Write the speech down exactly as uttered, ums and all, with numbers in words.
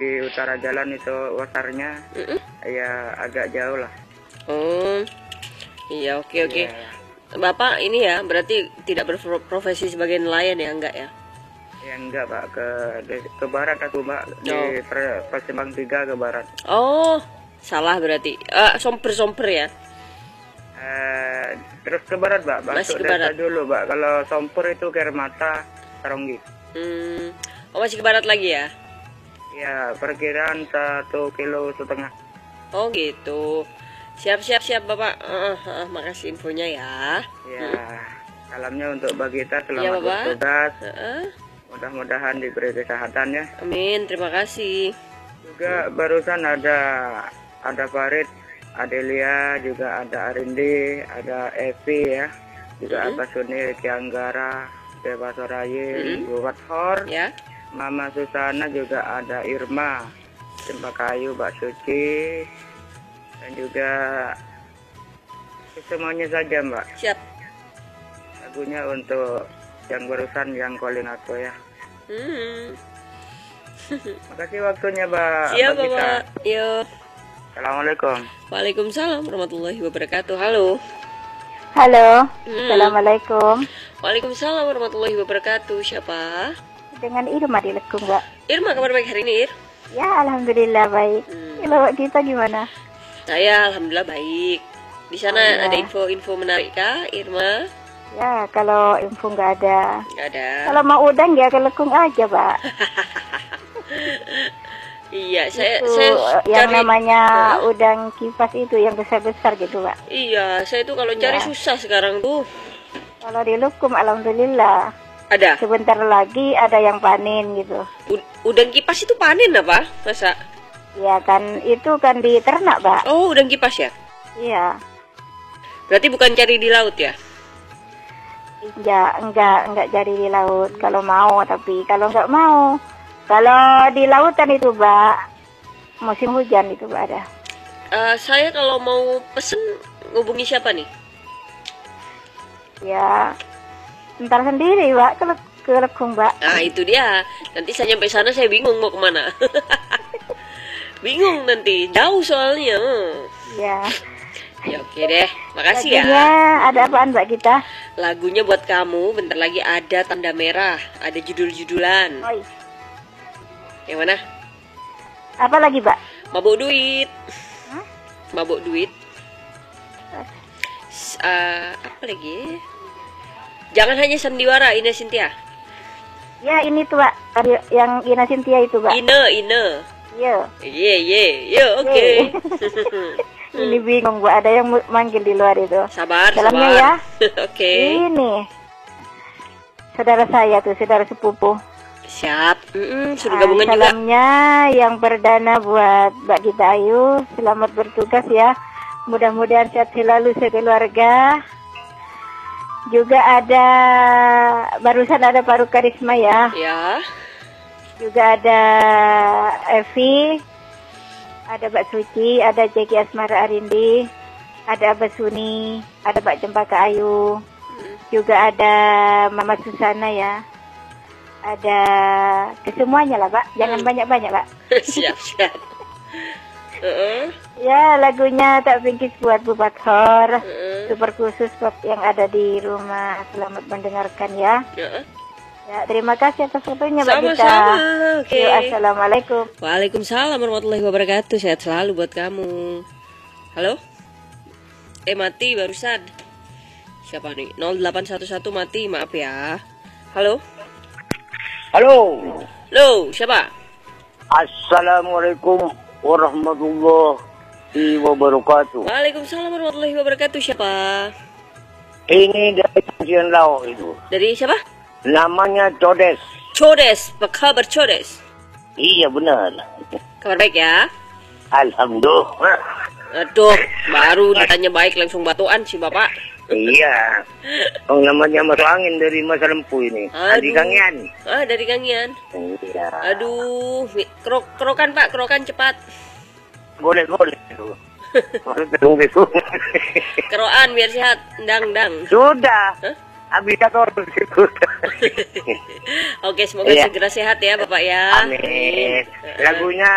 di utara jalan itu wasarnya, Mm-mm. ya agak jauh lah. Oh, iya, oke oke. Ya, Bapak ini ya berarti tidak berprofesi sebagai nelayan ya, enggak ya? ya enggak Pak, ke di- ke barat aku Pak, di Oh. per, Persimbang tiga ke barat. Oh, salah berarti. Eh, somper-somper ya. Eh, terus ke barat Pak, Masih masuk ke desa barat. dulu Pak. Kalau Sompor itu ke Mata, Taronggi. Hmm. Oh, masih ke barat lagi ya? Ya, perkiraan satu kilo setengah. Oh, gitu. Siap siap siap Bapak. Ah, ah, ah, makasih infonya ya. Ya, salamnya untuk Bagita, Iya, selamat Bapak. bertugas. Heeh. Mudah-mudahan diberi kesehatan ya. Amin, terima kasih. Juga barusan ada ada Farid, Adelia, juga ada Arindi, ada Evi ya, juga Mhm. ada Suni, Ricky Anggara, Dewa Soraye, Mhm. Buat Hor, Ya. Mama Susana, juga ada Irma, Cempakayu, Mbak Suci, dan juga semuanya saja Mbak. Siap. Lagunya untuk yang barusan yang calling aku ya. Hmm. Makasih waktunya Mbak. Siap Mbak Gita. Bapak. Yo. Assalamualaikum. Waalaikumsalam warahmatullahi wabarakatuh. Halo. Halo, Hmm. Assalamualaikum. Waalaikumsalam warahmatullahi wabarakatuh. Siapa? Dengan Irma di Lekung, Mbak. Irma, kabar baik hari ini, Ir? Ya, alhamdulillah baik. Hmm. Kalau Mbak kita gimana? Saya alhamdulillah baik. Di sana Oh, iya. ada info-info menarik kah, Irma? Ya, kalau info nggak ada. Nggak ada. Kalau mau udang ya ke Lekung aja, Pak. Iya, saya Itu saya yang cari- namanya Hah? udang kipas itu yang besar-besar gitu, Pak. Iya, saya tuh kalau cari Iya. susah sekarang tuh. Kalau di Lekung alhamdulillah. Ada. Sebentar lagi ada yang panen gitu. U- udang kipas itu panen apa? Masa? Ya kan itu kan di ternak, Pak. Oh, udang kipas ya? Iya. Berarti bukan cari di laut ya? Enggak, enggak, enggak cari di laut kalau mau, tapi kalau enggak mau. Kalau di lautan itu, Mbak, musim hujan itu, Mbak, ada. Eh, saya kalau mau pesen ngubungi siapa nih? Ya, ntar sendiri, Mbak, ke, ke Lekung, Mbak. Nah, itu dia. Nanti saya nyampe sana saya bingung mau kemana. Bingung nanti, jauh soalnya. Ya. Ya oke deh, makasih ya. Lagunya ada apaan, Mbak, kita? Lagunya buat kamu, bentar lagi ada tanda merah, ada judul-judulan. Oi. Yang mana? Apa lagi, Mbak? Mabuk duit. Hah? Mabuk duit. S- eh, apa lagi? Jangan hanya sandiwara, Ine Cynthia. Ya, ini tuh, Mbak. Ada yang Ina Cynthia itu, Mbak. Ine, Ine. Iya. Ye, ye, ye, oke. Ini bingung, Mbak. Ada yang mu- manggil di luar itu. Sabar, Dalamnya sabar. ya. Oke. Ini. Saudara saya tuh, saudara sepupu. Siap. Mm-mm, suruh Ah, gabungan juga. salamnya yang perdana buat Mbak Gita Ayu. Selamat bertugas ya. Mudah-mudahan sehat selalu sekeluarga. Juga ada barusan ada Paru Karisma ya. Ya. Juga ada Evi, ada Mbak Suci, ada Jeki Asmara Arindi, ada Abah Suni, ada Mbak Cempaka Ayu. Juga ada Mama Susana ya. Ada kesemuanya lah, Pak. Jangan Hmm. banyak-banyak, Pak. Siap, siap. Heeh. Ya, lagunya Tak Bingkis buat Bu Bakhor. Heeh. Super khusus buat yang ada di rumah. Selamat mendengarkan ya. Heeh. Ya, terima kasih atas waktunya, Mbak Gita. Sama-sama. Oke. Yuk, assalamualaikum. Waalaikumsalam warahmatullahi wabarakatuh. Sehat selalu buat kamu. Halo? Eh, mati barusan. Siapa nih? nol delapan satu satu mati, maaf ya. Halo? Halo, Halo, siapa? Assalamualaikum warahmatullahi wabarakatuh. Waalaikumsalam warahmatullahi wabarakatuh. Siapa? Ini dari kajian Lau itu. Dari siapa? Namanya Codes. Codes. Apa kabar Codes? Iya benar. Kabar baik ya? Alhamdulillah. Aduh, baru ditanya baik langsung batuan si bapak. Iya. Oh, namanya masuk angin dari Masa Lempu ini. Adi Aduh. Kangian. Ah, dari Kangian. Iya. Aduh, mi- kerok kerokan pak, kerokan cepat. Boleh boleh. Tunggu besok. Kerokan biar sehat, dang dang. Sudah. Hah? Habis kantor sudah. Oke, semoga Iya. segera sehat ya bapak ya. Amin. Lagunya